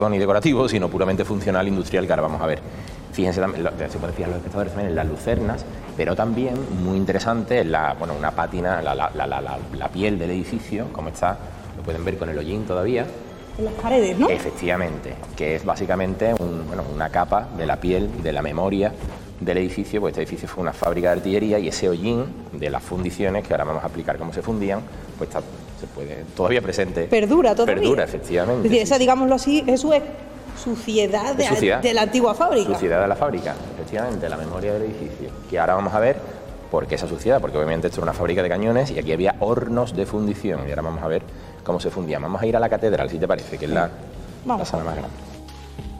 ni decorativo, sino puramente funcional, industrial, que ahora vamos a ver. Fíjense también, se puede fijar los espectadores también en las lucernas, pero también, muy interesante, una pátina, la piel del edificio, como está, lo pueden ver con el hollín todavía. En las paredes, ¿no? Efectivamente, que es básicamente una capa de la piel, de la memoria del edificio, pues este edificio fue una fábrica de artillería y ese hollín de las fundiciones, que ahora vamos a explicar cómo se fundían, pues está, se puede, todavía presente. Perdura todavía. Perdura, efectivamente. Es decir, esa, digámoslo así, eso es suciedad de la antigua fábrica. Suciedad de la fábrica, efectivamente, la memoria del edificio. Que ahora vamos a ver por qué esa suciedad, porque obviamente esto era una fábrica de cañones y aquí había hornos de fundición y ahora vamos a ver cómo se fundían. Vamos a ir a la catedral, si te parece, que es la sala más grande.